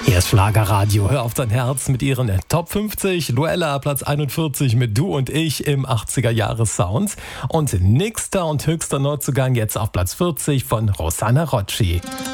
Hier ist Schlagerradio, hör auf dein Herz mit ihren Top 50. Luella, Platz 41 mit Du und ich im 80er-Jahres-Sound. Und nächster und höchster Neuzugang jetzt auf Platz 40 von Rosanna Rocci.